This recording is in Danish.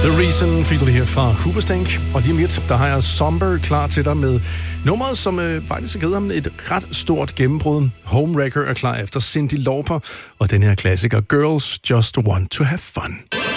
The Reason fik du det her fra Hoobastank, og lige om lidt, der har jeg Somber klar til dig med nummeret, som faktisk har givet ham et ret stort gennembrud. Homewrecker er klar efter Cyndi Lauper, og den her klassiker Girls Just Want to Have Fun.